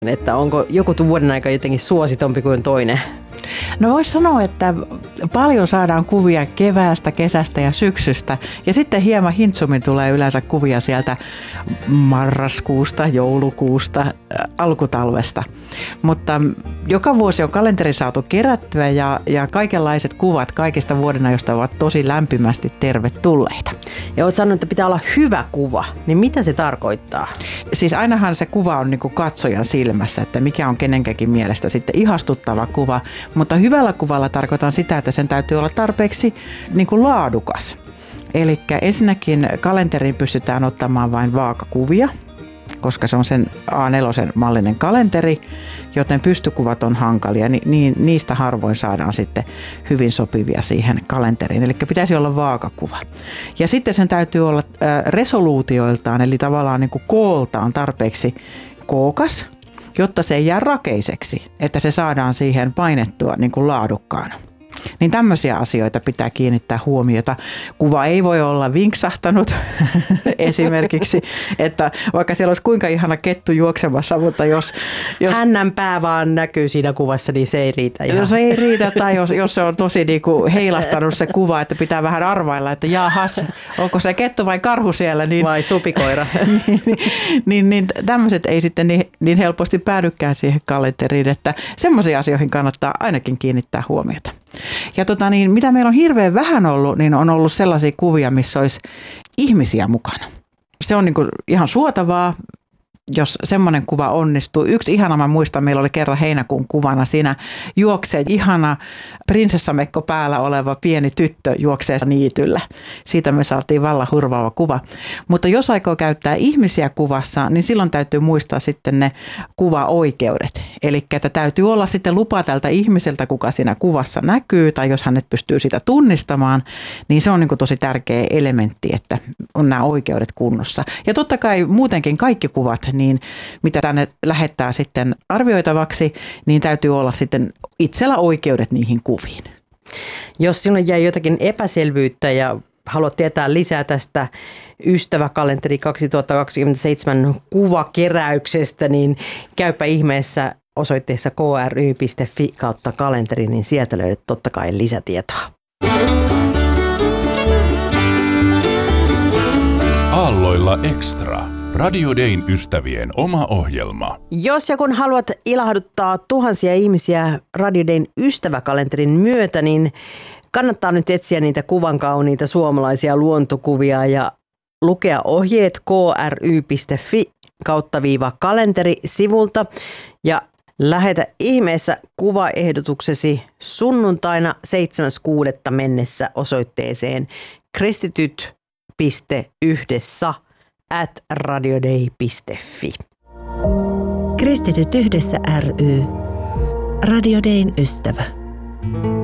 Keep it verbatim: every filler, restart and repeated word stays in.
Että onko joku vuoden aika jotenkin suositompi kuin toinen? No voisi sanoa, että paljon saadaan kuvia keväästä, kesästä ja syksystä. Ja sitten hieman hintsummin tulee yleensä kuvia sieltä marraskuusta, joulukuusta, alkutalvesta. Mutta joka vuosi on kalenteri saatu kerättyä ja, ja kaikenlaiset kuvat kaikista vuodenajoista ovat tosi lämpimästi tervetulleita. Ja olet sanonut, että pitää olla hyvä kuva. Niin mitä se tarkoittaa? Siis ainahan se kuva on niin kuin katsojan silmässä, että mikä on kenenkäkin mielestä sitten ihastuttava kuva. Mutta hyvällä kuvalla tarkoitan sitä, että sen täytyy olla tarpeeksi niin kuin laadukas. Eli ensinnäkin kalenteriin pystytään ottamaan vain vaakakuvia, koska se on sen A neljä mallinen kalenteri, joten pystykuvat on hankalia, niin niistä harvoin saadaan sitten hyvin sopivia siihen kalenteriin. Eli pitäisi olla vaakakuva. Ja sitten sen täytyy olla resoluutioiltaan, eli tavallaan niin kuin kooltaan tarpeeksi kookas, jotta se ei jää rakeiseksi, että se saadaan siihen painettua niin kuin laadukkaana. Niin tämmöisiä asioita pitää kiinnittää huomiota. Kuva ei voi olla vinksahtanut esimerkiksi, että vaikka siellä olisi kuinka ihana kettu juoksemassa, mutta jos... jos hännän pää vaan näkyy siinä kuvassa, niin se ei riitä. Ihan. Se ei riitä, tai jos, jos se on tosi niin kuin heilahtanut se kuva, että pitää vähän arvailla, että jaahas, onko se kettu vai karhu siellä? Niin, vai supikoira. niin, niin, niin tämmöiset ei sitten niin, niin helposti päädykään siihen kalenteriin, että semmoisiin asioihin kannattaa ainakin kiinnittää huomiota. Ja tota niin, mitä meillä on hirveän vähän ollut, niin on ollut sellaisia kuvia, missä olisi ihmisiä mukana. Se on niin kuin ihan suotavaa, jos semmoinen kuva onnistuu. Yksi ihana, mä muistan, meillä oli kerran heinäkuun kuvana, siinä juoksee ihana prinsessamekko päällä oleva pieni tyttö juoksee niityllä. Siitä me saatiin vallan hurvaava kuva. Mutta jos aikoo käyttää ihmisiä kuvassa, niin silloin täytyy muistaa sitten ne kuvaoikeudet. Eli että täytyy olla sitten lupa tältä ihmiseltä, kuka siinä kuvassa näkyy, tai jos hänet pystyy sitä tunnistamaan, niin se on niin kuin tosi tärkeä elementti, että on nämä oikeudet kunnossa. Ja totta kai muutenkin kaikki kuvat, niin mitä tänne lähettää sitten arvioitavaksi, niin täytyy olla sitten itsellä oikeudet niihin kuviin. Jos sinulle jäi jotakin epäselvyyttä ja haluat tietää lisää tästä Ystäväkalenteri kaksituhattakaksikymmentäseitsemän kuvakeräyksestä, niin käypä ihmeessä osoitteessa k r y piste f i kautta kalenteri, niin sieltä löydät totta kai lisätietoa. Aalloilla Extra. Radio Dayn ystävien oma ohjelma. Jos ja kun haluat ilahduttaa tuhansia ihmisiä Radio Dayn ystäväkalenterin myötä, niin kannattaa nyt etsiä niitä kuvan kauniita suomalaisia luontokuvia ja lukea ohjeet k r y piste f i kautta viiva kalenteri sivulta ja lähetä ihmeessä kuvaehdotuksesi sunnuntaina seitsemäs kuudetta mennessä osoitteeseen kristityt piste yhdessä at radioday piste f i. Kristityt yhdessä ry. Radio Dayn ystävä.